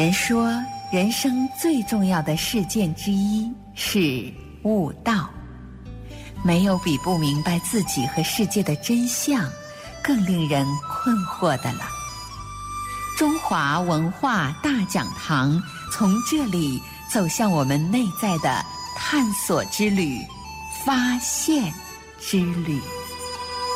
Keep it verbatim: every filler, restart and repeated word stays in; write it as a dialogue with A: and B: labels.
A: 人说，人生最重要的事件之一是悟道。没有比不明白自己和世界的真相更令人困惑的了。中华文化大讲堂从这里走向我们内在的探索之旅、发现之旅。